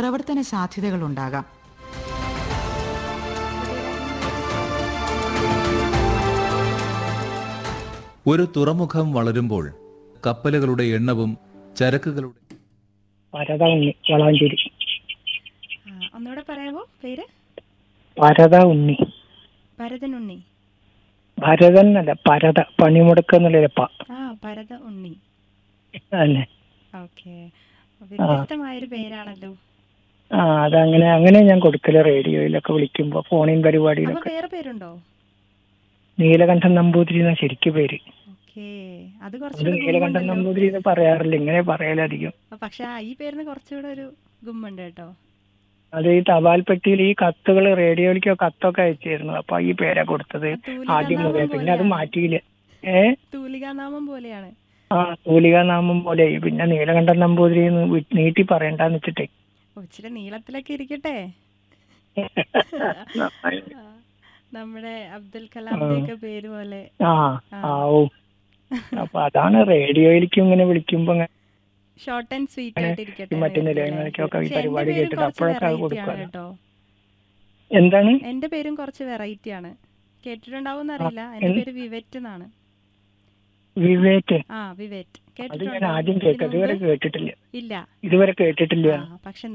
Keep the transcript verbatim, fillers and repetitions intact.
പ്രവർത്തന സാധ്യതകളുണ്ടാകാം. ഒരു തുറമുഖം വളരുമ്പോൾ കപ്പലുകളുടെ എണ്ണവും ചരക്കുകളുടെ പരത ഉണ്ണി വളാഞ്ചേരി. ആ, ഒന്നുകൂടെ പറയാമോ പേര്? പരത ഉണ്ണി. ഭരതൻ ഉണ്ണി. ഭരതൻ അല്ല, പരത, പണിമുടക്കുന്നുള്ള പ. ആ, ഭരത ഉണ്ണി. അല്ലേ? ഓക്കെ, വ്യത്യസ്തമായൊരു പേരാണല്ലോ. ആ, അതങ്ങനെ അങ്ങനെ ഞാൻ കൊടുക്കല് റേഡിയോയിലൊക്കെ വിളിക്കുമ്പോ, ഫോണിൻ അപ്പൊ പരിപാടിയിലൊക്കെ. വേറെ പേരുണ്ടോ? നീലകണ്ഠൻ നമ്പൂതിരി എന്നാ ശരിക്കും പേര്. ഓക്കെ, അത് അത് കുറച്ചുകൂടെ നീലകണ്ഠൻ ഗുമ്മുണ്ടല്ലോ. നമ്പൂതിരി എന്ന് പറയാറില്ല, ഇങ്ങനെ പറയലധികം. പക്ഷെ ആ ഈ പേരിന് കുറച്ചുകൂടെ ഒരു ഗുമ്മുണ്ട് കേട്ടോ. അത് ഈ തപാൽ പെട്ടിയിൽ ഈ കത്തുകൾ റേഡിയോയിലേക്കോ കത്തൊക്കെ അയച്ചിരുന്നു. അപ്പൊ ഈ പേരാ കൊടുത്തത് ആദ്യം മുതൽ. പിന്നെ അത് മാറ്റിയില്ല. ഏ തൂലികാനാമം പോലെയാണ്. ആ, തൂലികാനാമം പോലെ. പിന്നെ നീലകണ്ഠൻ നമ്പൂതിരി നീട്ടി പറയണ്ടെന്ന് വെച്ചിട്ടേ. ഓ, ഇച്ചിരി നീളത്തിലൊക്കെ ഇരിക്കട്ടെ. ആ, നമ്മുടെ അബ്ദുൽ കലാമിന്റെ ഒക്കെ പേര് പോലെ. ആ ആ ഓ അപ്പൊ അതാണ് റേഡിയോയിലേക്കും ഇങ്ങനെ വിളിക്കുമ്പോ ഷോർട്ട് ആൻഡ് സ്വീറ്റ് ആയിട്ട് ഇരിക്കട്ടെ. മറ്റു നിലയങ്ങളിലേക്കൊക്കെ ഈ പരിപാടി കേട്ടിട്ട് അപ്പോഴൊക്കെ അത് കൊടുക്കുക. കേട്ടോ, എന്താണ്? എന്റെ പേരും കുറച്ച് വെറൈറ്റി ആണ്. കേട്ടിട്ടുണ്ടാവും അറിയില്ല. എന്റെ പേര് വിവേറ്റ് എന്നാണ്. വിവേറ്റ്? ആ, വിവേറ്റ് അത് ഞാൻ ആദ്യം കേട്ടത്, ഇതുവരെ കേട്ടിട്ടില്ല. ഇല്ല, ഇതുവരെ കേട്ടിട്ടില്ല. പക്ഷെ